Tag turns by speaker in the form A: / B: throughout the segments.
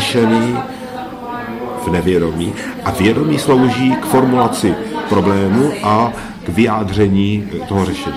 A: řešeny v nevědomí a vědomí slouží k formulaci problému a k vyjádření toho řešení.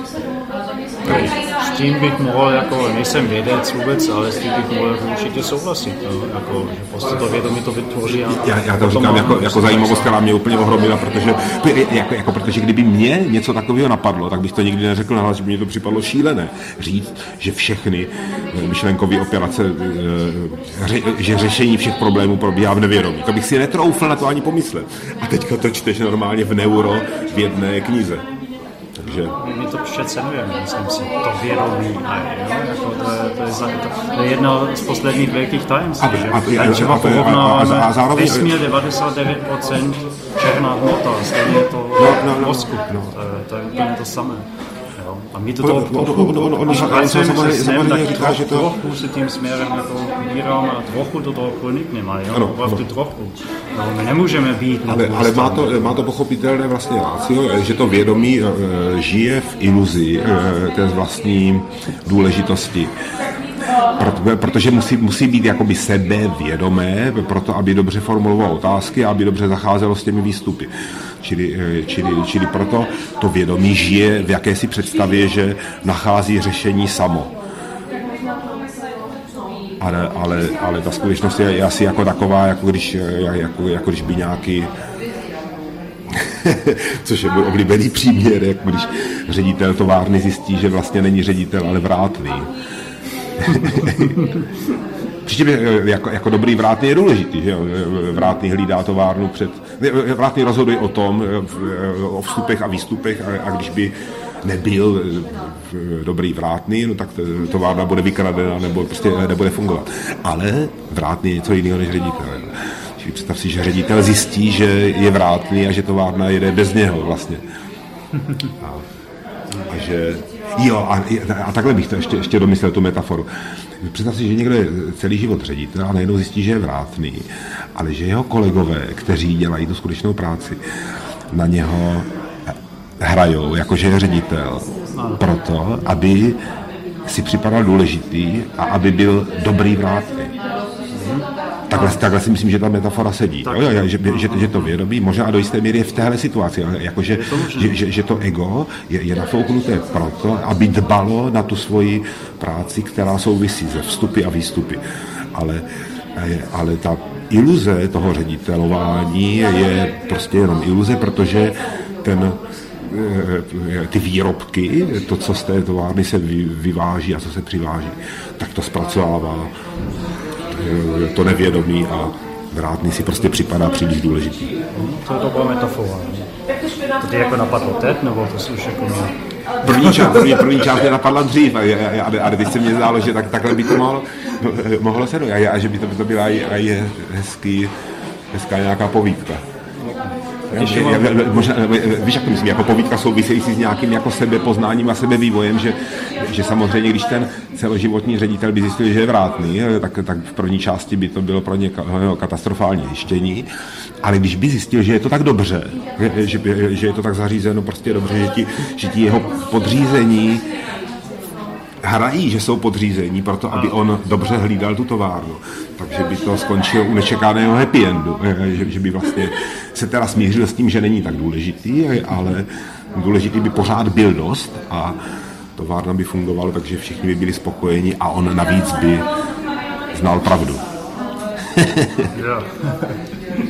B: S tím bych mohl, jako nejsem vědec vůbec, ale s tím bych mohl určitě souhlasit, jako, že prostě to vědomí to vytvoří.
A: Já to říkám jako zajímavost, která mě úplně ohromila, protože kdyby mě něco takového napadlo, tak bych to nikdy neřekl nahlas, že by mě to připadlo šílené. Říct, že všechny myšlenkové operace, že řešení všech problémů probíhá v nevědomí. To bych si netroufl na to ani pomyslet. A teďka to čteš normálně v neuro v jedné knize. Takže...
B: My to přecenujeme, myslím si, to vědomí. Jako to je jedno z posledních velkých tajemství. A třeba porovnáváme vesmír 99% černá hmota, stejně je to mozku. To je úplně to samé. A my to
A: samozřejmě říká, že to...
B: Trochu se tím směrem ubíráme a trochu do toho pronikneme, opravdu trochu. My nemůžeme být...
A: Ale má to pochopitelné vlastně rácio, že to vědomí žije v iluzi té vlastní důležitosti. Protože musí být jakoby sebevědomé, proto aby dobře formulovalo otázky a aby dobře zacházelo s těmi výstupy. Čili proto to vědomí žije v jakési představě, že nachází řešení samo. Ale ta skutečnost je asi jako taková, jako když by nějaký což je můj oblíbený příměr, jak když ředitel továrny zjistí, že vlastně není ředitel, ale vrátný. Příště jako dobrý vrátný je důležitý, že jo? Vrátný hlídá továrnu vrátný rozhoduje o tom, o vstupech a výstupech a když by nebyl dobrý vrátný, no tak továrna bude vykradena nebo prostě nebude fungovat. Ale vrátný je něco jiného než ředitel. Čili představ si, že ředitel zjistí, že je vrátný a že továrna jede bez něho vlastně. A že... Jo, a takhle bych to ještě domyslel tu metaforu. Představ si, že někdo je celý život ředitel a najednou zjistí, že je vrátný, ale že jeho kolegové, kteří dělají tu skutečnou práci, na něho hrajou, jakože je ředitel, proto, aby si připadal důležitý a aby byl dobrý vrátný. Takhle si myslím, že ta metafora sedí. Že to vědomí možná do jisté míry je v téhle situaci, jakože že to ego je nafouknuté proto, aby dbalo na tu svoji práci, která souvisí se vstupy a výstupy. Ale ta iluze toho ředitelování je prostě jenom iluze, protože ty výrobky, to, co z té továrny se vyváží a co se přiváží, tak to zpracovává to nevědomí a vrátný si prostě připadá příliš důležitý.
B: To je dobrá metafora. To ty jako napadlo teď, nebo to jsou už jako...
A: První část mě napadla dřív, ale teď se mě zdálo, že takhle by to mohlo se dojít, a že by to byla i hezká nějaká povídka. Možná, víš, jak to myslím, jako povídka související s nějakým jako sebepoznáním a sebevývojem, že samozřejmě, když ten celoživotní ředitel by zjistil, že je vrátný, tak v první části by to bylo pro ně katastrofální zjištění, ale když by zjistil, že je to tak dobře, že je to tak zařízeno prostě dobře, že ti jeho podřízení hrají, že jsou podřízení proto, aby on dobře hlídal tu továrnu. Takže by to skončilo u nečekaného happy endu. Že by vlastně se teda smířil s tím, že není tak důležitý, ale důležitý by pořád byl dost a továrna by fungovala, takže všichni by byli spokojeni a on navíc by znal pravdu.